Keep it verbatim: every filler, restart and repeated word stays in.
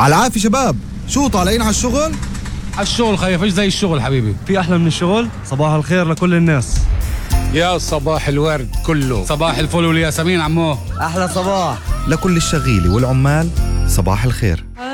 على العافية شباب، شو طالعين على الشغل؟ على الشغل خيف، ايش زي الشغل حبيبي؟ في أحلى من الشغل؟ صباح الخير لكل الناس. يا صباح الورد كله، صباح الفل والياسمين عمو. أحلى صباح لكل الشغيلة والعمال صباح الخير.